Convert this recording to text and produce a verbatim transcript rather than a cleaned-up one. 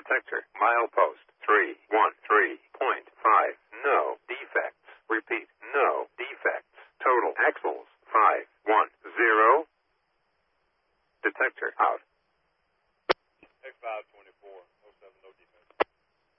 Detector, milepost, three one three point five. No defects. Repeat, no defects. Total axles, five one zero. Detector, out. X five twenty-four, oh seven, no defects.